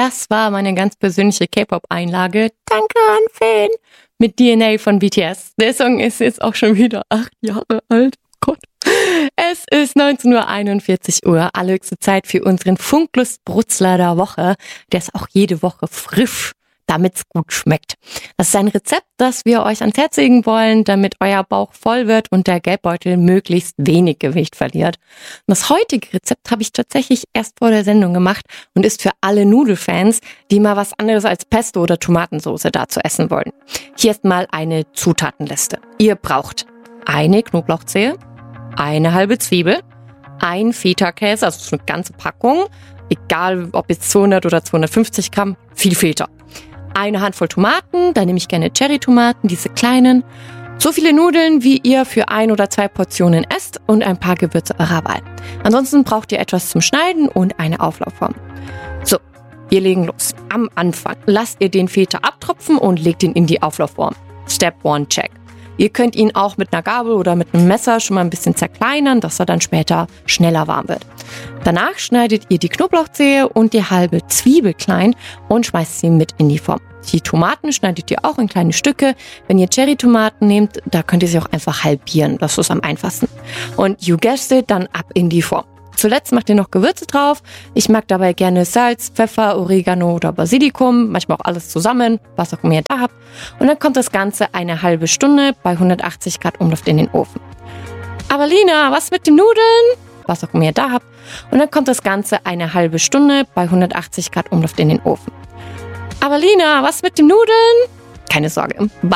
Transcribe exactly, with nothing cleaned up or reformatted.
Das war meine ganz persönliche K-Pop-Einlage. Danke an Fan mit D N A von B T S. Der Song ist jetzt auch schon wieder acht Jahre alt. Gott. Es ist neunzehn Uhr einundvierzig, allerhöchste Zeit für unseren Funklust-Brutzler der Woche. Der ist auch jede Woche frisch, damit es gut schmeckt. Das ist ein Rezept, das wir euch ans Herz legen wollen, damit euer Bauch voll wird und der Geldbeutel möglichst wenig Gewicht verliert. Und das heutige Rezept habe ich tatsächlich erst vor der Sendung gemacht und ist für alle Nudelfans, die mal was anderes als Pesto oder Tomatensauce dazu essen wollen. Hier ist mal eine Zutatenliste. Ihr braucht eine Knoblauchzehe, eine halbe Zwiebel, ein Feta-Käse, also so eine ganze Packung, egal ob jetzt zweihundert oder zweihundertfünfzig Gramm, viel Feta. Eine Handvoll Tomaten, da nehme ich gerne Cherry-Tomaten, diese kleinen. So viele Nudeln, wie ihr für ein oder zwei Portionen esst und ein paar Gewürze eurer Wahl. Ansonsten braucht ihr etwas zum Schneiden und eine Auflaufform. So, wir legen los. Am Anfang lasst ihr den Feta abtropfen und legt ihn in die Auflaufform. Step one, check. Ihr könnt ihn auch mit einer Gabel oder mit einem Messer schon mal ein bisschen zerkleinern, dass er dann später schneller warm wird. Danach schneidet ihr die Knoblauchzehe und die halbe Zwiebel klein und schmeißt sie mit in die Form. Die Tomaten schneidet ihr auch in kleine Stücke. Wenn ihr Cherry-Tomaten nehmt, da könnt ihr sie auch einfach halbieren. Das ist am einfachsten. Und you guessed it, dann ab in die Form. Zuletzt macht ihr noch Gewürze drauf. Ich mag dabei gerne Salz, Pfeffer, Oregano oder Basilikum, manchmal auch alles zusammen, was auch immer ihr da habt. Und dann kommt das Ganze eine halbe Stunde bei hundertachtzig Grad Umluft in den Ofen. Aber Lina, was mit den Nudeln? Was auch immer ihr da habt. Und dann kommt das Ganze eine halbe Stunde bei hundertachtzig Grad Umluft in den Ofen. Aber Lina, was mit den Nudeln? Keine Sorge.